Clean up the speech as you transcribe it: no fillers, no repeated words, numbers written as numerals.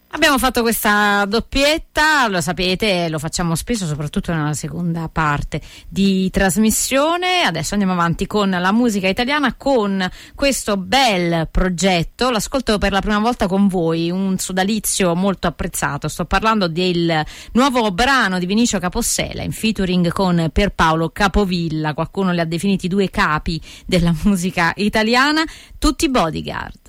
Abbiamo fatto questa doppietta, lo sapete, lo facciamo spesso, soprattutto nella seconda parte di trasmissione. Adesso andiamo avanti con la musica italiana, con questo bel progetto. L'ascolto per la prima volta con voi, un sodalizio molto apprezzato. Sto parlando del nuovo brano di Vinicio Capossela in featuring con Pierpaolo Capovilla. Qualcuno li ha definiti due capi della musica italiana, tutti bodyguard.